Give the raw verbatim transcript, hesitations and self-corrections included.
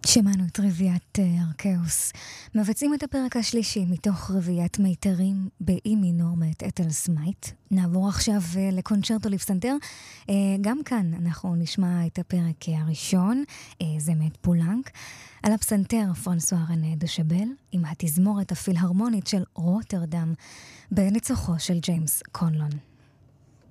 שמענו את רביעיית ארקאוס. מבצעים את הפרק השלישי מתוך רביעיית מיתרים באי מינור מאת אתל סמייט. נעבור עכשיו לקונצ'רטו לפסנתר. גם כאן אנחנו נשמע את הפרק הראשון, זה מאת פולנק. על הפסנתר פרנסואה רנה דושבל, עם התזמורת הפילהרמונית של רוטרדם, בניצוחו של ג'יימס קונלון.